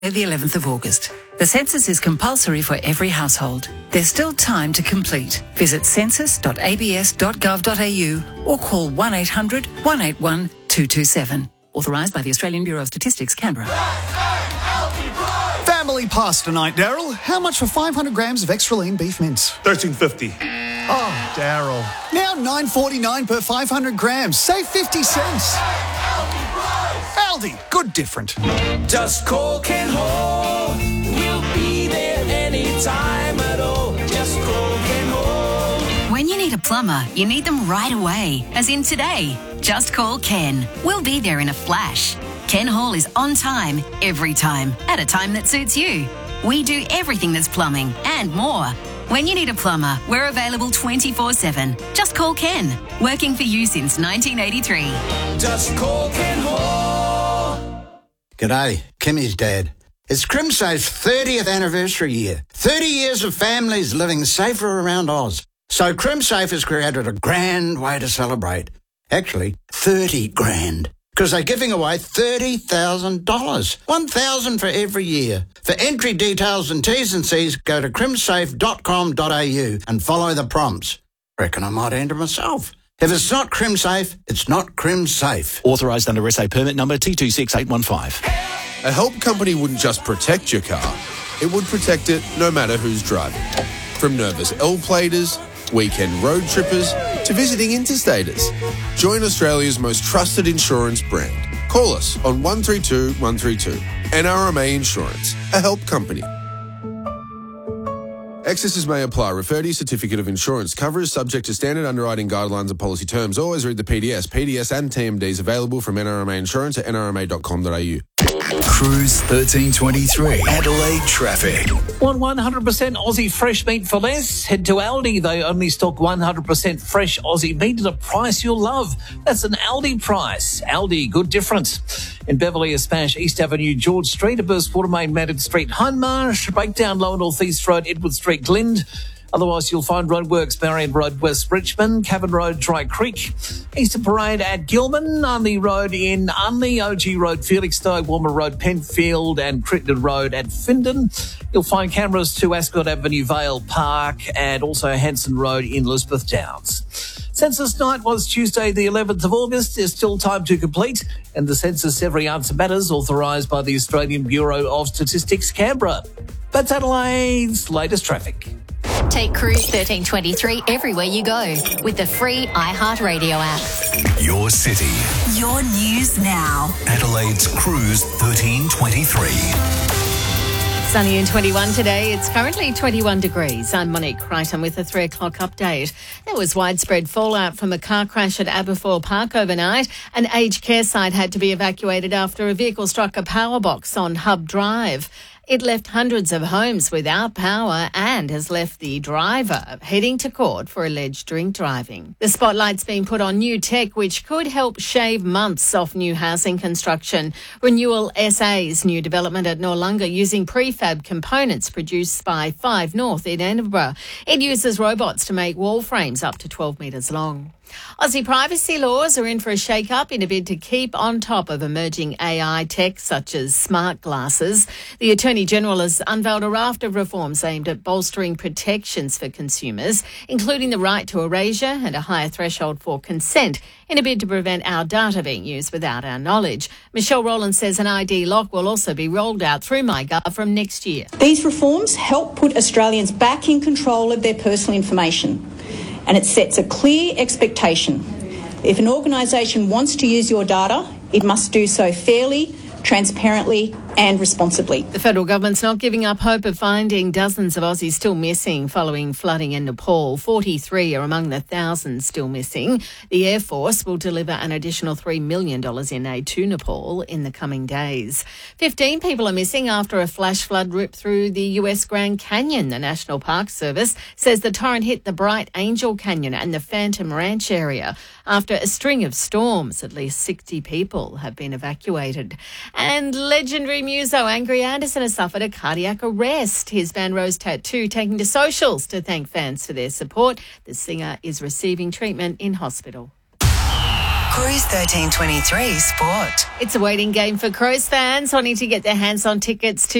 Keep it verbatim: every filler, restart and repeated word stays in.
The eleventh of August. The census is compulsory for every household. There's still time to complete. Visit census dot a b s dot gov dot a u or call one eight hundred, one eight one, two two seven. Authorised by the Australian Bureau of Statistics, Canberra. Family pasta night, Daryl. How much for five hundred grams of extra lean beef mince? thirteen fifty. Oh, Daryl. Now nine forty-nine per five hundred grams. Save fifty cents. Aldi, good different. Just call Ken Hall. We'll be there anytime at all. Just call Ken Hall. When you need a plumber, you need them right away, as in today. Just call Ken. We'll be there in a flash. Ken Hall is on time, every time, at a time that suits you. We do everything that's plumbing and more. When you need a plumber, we're available twenty-four seven. Just call Ken. Working for you since nineteen eighty-three. Just call Ken Hall. G'day, Kimmy's dad. It's CrimSafe's thirtieth anniversary year. thirty years of families living safer around Oz. So CrimSafe has created a grand way to celebrate. Actually, thirty grand. Because they're giving away thirty thousand dollars. one thousand dollars for every year. For entry details and T's and C's, go to crimsafe dot com dot a u and follow the prompts. Reckon I might enter myself. If it's not CrimSafe, it's not CrimSafe. Authorised under S A permit number T two six eight one five. A help company wouldn't just protect your car, it would protect it no matter who's driving. From nervous L-platers, weekend road trippers, to visiting interstaters. Join Australia's most trusted insurance brand. Call us on one three two one three two. N R M A Insurance, a help company. Excesses may apply. Refer to your certificate of insurance. Cover is subject to standard underwriting guidelines and policy terms. Always read the P D S. P D S and T M Ds available from N R M A Insurance at n r m a dot com dot a u. Cruise thirteen twenty-three. Adelaide traffic. Want one hundred percent Aussie fresh meat for less? Head to Aldi. They only stock one hundred percent fresh Aussie meat at a price you'll love. That's an Aldi price. Aldi, good difference. In Beverley, a smash East Avenue, George Street, a burst Watermain, Madden Street, Hindmarsh, breakdown Lower North East Road, Edward Street, Glynde. Otherwise, you'll find roadworks, Marion Road, West Richmond, Cavan Road, Dry Creek, Easter Parade at Gilman, Unley Road in Unley, O G Road, Felixstowe, Walmer Road, Penfield and Crittenden Road at Findon. You'll find cameras to Ascot Avenue, Vale Park and also Hanson Road in Elizabeth Downs. Census night was Tuesday the eleventh of August. There's still time to complete. And the census Every Answer Matters, authorised by the Australian Bureau of Statistics, Canberra. That's Adelaide's latest traffic. Take Cruise thirteen twenty-three everywhere you go with the free iHeartRadio app. Your city. Your news now. Adelaide's Cruise thirteen twenty-three. Sunny and twenty-one today. It's currently twenty-one degrees. I'm Monique Crichton with a three o'clock update. There was widespread fallout from a car crash at Aberfoyle Park overnight. An aged care site had to be evacuated after a vehicle struck a power box on Hub Drive. It left hundreds of homes without power and has left the driver heading to court for alleged drink driving. The spotlight's been put on new tech which could help shave months off new housing construction. Renewal S A's new development at Noarlunga using prefab components produced by Five North in Edinburgh. It uses robots to make wall frames up to twelve metres long. Aussie privacy laws are in for a shake-up in a bid to keep on top of emerging A I tech such as smart glasses. The Attorney-General has unveiled a raft of reforms aimed at bolstering protections for consumers, including the right to erasure and a higher threshold for consent in a bid to prevent our data being used without our knowledge. Michelle Rowland says an I D lock will also be rolled out through MyGov from next year. These reforms help put Australians back in control of their personal information. And it sets a clear expectation. If an organisation wants to use your data, it must do so fairly, transparently and responsibly. The federal government's not giving up hope of finding dozens of Aussies still missing following flooding in Nepal. forty-three are among the thousands still missing. The Air Force will deliver an additional three million dollars in aid to Nepal in the coming days. fifteen people are missing after a flash flood ripped through the U S Grand Canyon. The National Park Service says the torrent hit the Bright Angel Canyon and the Phantom Ranch area. After a string of storms, at least sixty people have been evacuated. And legendary muso Angry Anderson has suffered a cardiac arrest. His Van Rose tattoo taking to socials to thank fans for their support. The singer is receiving treatment in hospital. Cruise thirteen twenty-three Sport. It's a waiting game for Crows fans wanting to get their hands on tickets to